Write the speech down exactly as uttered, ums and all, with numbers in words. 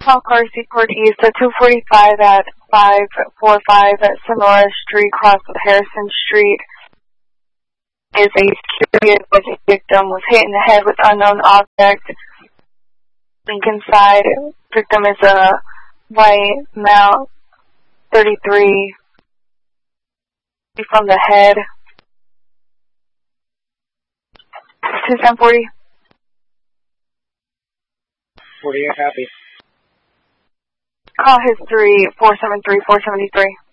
Call car Seaport East at two forty-five at five forty-five at Sonora Street, cross with Harrison Street. Is a security victim was hit in the head with unknown object. Lincoln side. Victim is a white male, thirty-three. From the head. two ten forty. forty-eight, happy. Call history four seven three, four seven three.